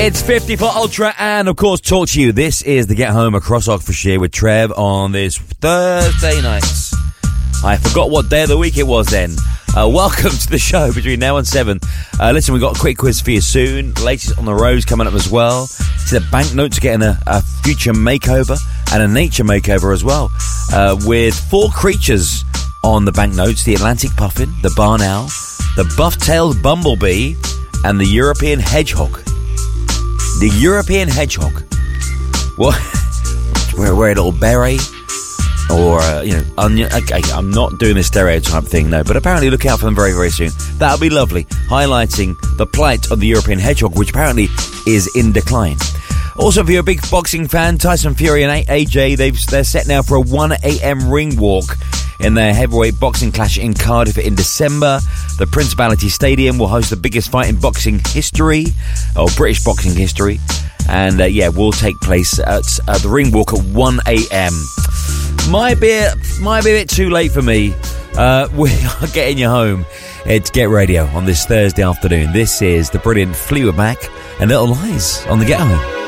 It's 50 for Ultra and, of course, Talk to You. This is the Get Home across Oxfordshire with Trev on this Thursday night. I forgot what day of the week it was then. Welcome to the show between now and 7. Listen, we've got a quick quiz for you soon. Latest on the roads coming up as well. See, the banknotes getting a future makeover and a nature makeover as well. With 4 creatures on the banknotes: the Atlantic puffin, the barn owl, the buff-tailed bumblebee, and the European hedgehog. The European hedgehog. What? Wear a little beret or, onion. Okay, I'm not doing this stereotype thing, no, but apparently look out for them very, very soon. That'll be lovely, highlighting the plight of the European hedgehog, which apparently is in decline. Also, if you're a big boxing fan, Tyson Fury and AJ, they're set now for a 1 a.m. ring walk in their heavyweight boxing clash in Cardiff in December. The Principality Stadium will host the biggest fight in boxing history, or British boxing history, and will take place at the ring walk at 1 a.m. Might be a bit too late for me. We are getting you home. It's Get Radio on this Thursday afternoon. This is the brilliant Fleetwood Mac and Little Lies on the Get Home.